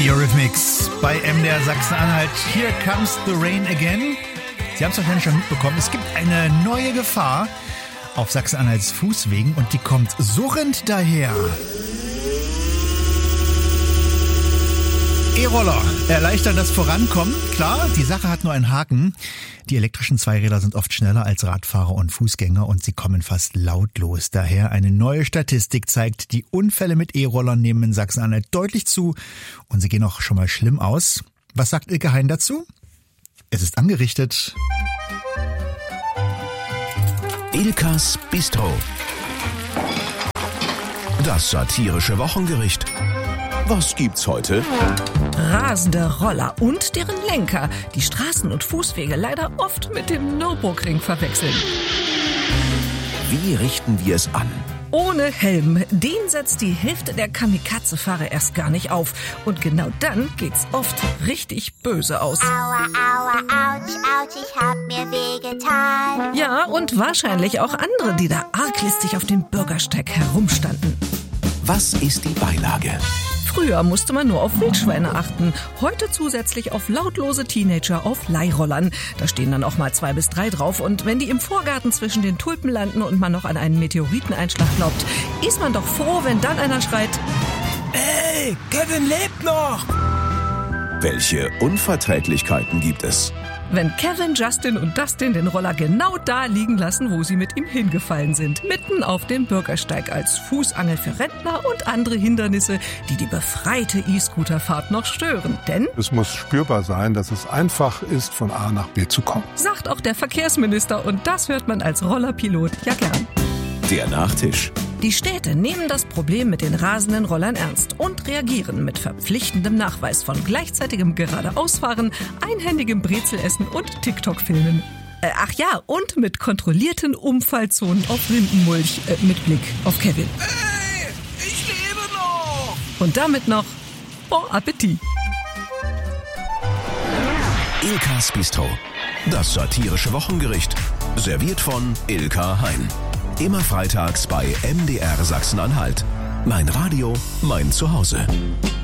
Die Eurythmics bei MDR Sachsen-Anhalt. Here comes the rain again. Sie haben es wahrscheinlich schon mitbekommen. Es gibt eine neue Gefahr auf Sachsen-Anhalts Fußwegen und die kommt surrend daher. E-Roller erleichtern das Vorankommen. Klar, die Sache hat nur einen Haken. Die elektrischen Zweiräder sind oft schneller als Radfahrer und Fußgänger und sie kommen fast lautlos. Daher eine neue Statistik zeigt, die Unfälle mit E-Rollern nehmen in Sachsen-Anhalt deutlich zu und sie gehen auch schon mal schlimm aus. Was sagt Ilke Hein dazu? Es ist angerichtet. Ilkas Bistro. Das satirische Wochengericht. Was gibt's heute? Rasende Roller und deren Lenker, die Straßen und Fußwege leider oft mit dem Nürburgring verwechseln. Wie richten wir es an? Ohne Helm, den setzt die Hälfte der Kamikaze-Fahrer erst gar nicht auf. Und genau dann geht's oft richtig böse aus. Aua, aua, ouch, ouch, ich hab mir wehgetan. Ja, und wahrscheinlich auch andere, die da arglistig auf dem Bürgersteig herumstanden. Was ist die Beilage? Früher musste man nur auf Wildschweine achten, heute zusätzlich auf lautlose Teenager auf Leihrollern. Da stehen dann auch mal 2 bis 3 drauf und wenn die im Vorgarten zwischen den Tulpen landen und man noch an einen Meteoriteneinschlag glaubt, ist man doch froh, wenn dann einer schreit: Ey, Kevin lebt noch! Welche Unverträglichkeiten gibt es? Wenn Kevin, Justin und Dustin den Roller genau da liegen lassen, wo sie mit ihm hingefallen sind. Mitten auf dem Bürgersteig als Fußangel für Rentner und andere Hindernisse, die die befreite E-Scooterfahrt noch stören. Denn es muss spürbar sein, dass es einfach ist, von A nach B zu kommen. Sagt auch der Verkehrsminister und das hört man als Rollerpilot ja gern. Der Nachtisch. Die Städte nehmen das Problem mit den rasenden Rollern ernst und reagieren mit verpflichtendem Nachweis von gleichzeitigem Geradeausfahren, einhändigem Brezelessen und TikTok-Filmen. Ach ja, und mit kontrollierten Umfallzonen auf Rindenmulch mit Blick auf Kevin. Ey, ich lebe noch! Und damit noch Bon Appetit! Ilkas Bistro. Das satirische Wochengericht. Serviert von Ilka Hein. Immer freitags bei MDR Sachsen-Anhalt. Mein Radio, mein Zuhause.